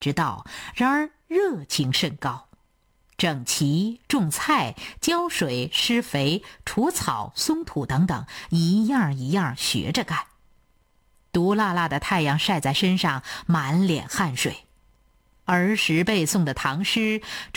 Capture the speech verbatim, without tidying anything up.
之道，然而热情甚高。整齐、种菜、浇水、施肥、除草、松土等等，一样一样学着干。毒辣辣的太阳晒在身上，满脸汗水。儿时背诵的唐诗